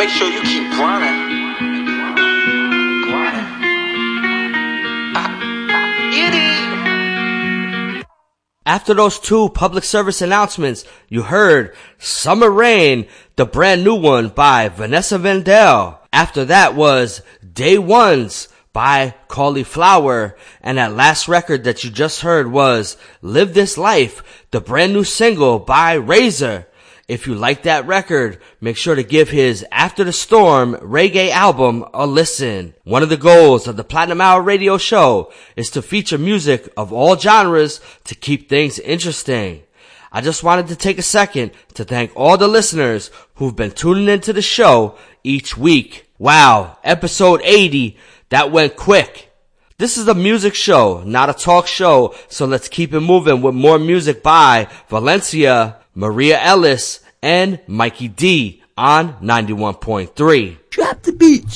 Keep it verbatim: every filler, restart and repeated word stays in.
make sure you keep grinding. Grinding. After those two public service announcements, you heard Summer Rain, the brand new one by Vanessa Vendel. After that was Day Ones by Cauliflower. And that last record that you just heard was Live This Life, the brand new single by Razor. If you like that record, make sure to give his After the Storm reggae album a listen. One of the goals of the Platinum Hour Radio Show is to feature music of all genres to keep things interesting. I just wanted to take a second to thank all the listeners who've been tuning into the show each week. Wow, episode eighty, that went quick. This is a music show, not a talk show, so let's keep it moving with more music by Valencia, Maria Ellis, and Mikey D on ninety-one point three. Drop the beats.